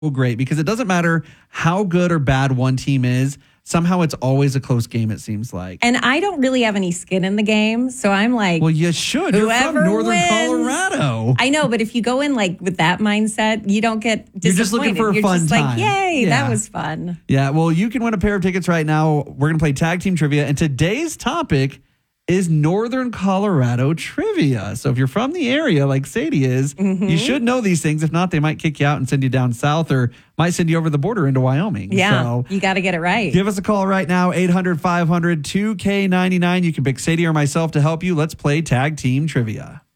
Well, great, because it doesn't matter how good or bad one team is. Somehow it's always a close game, it seems like. And I don't really have any skin in the game. So I'm like, well, you should. You're from Northern wins. Colorado. I know, but if you go in like with that mindset, you don't get disappointed. You're just looking for a fun time. Like, yay, that was fun. Yeah, well, you can win a pair of tickets right now. We're going to play tag team trivia. And today's topic is Northern Colorado trivia. So if you're from the area like Sadie is, you should know these things. If not, they might kick you out and send you down south or might send you over the border into Wyoming. Yeah, so you got to get it right. Give us a call right now, 800-500-2K99. You can pick Sadie or myself to help you. Let's play tag team trivia.